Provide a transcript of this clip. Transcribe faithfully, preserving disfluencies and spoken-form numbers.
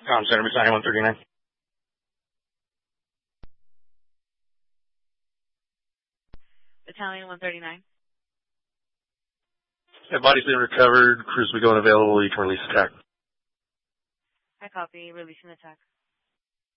Com Center, Battalion one thirty-nine. Battalion one thirty-nine. Yeah, body's been recovered. Crews will be going available. You can release attack. I copy. Releasing attack.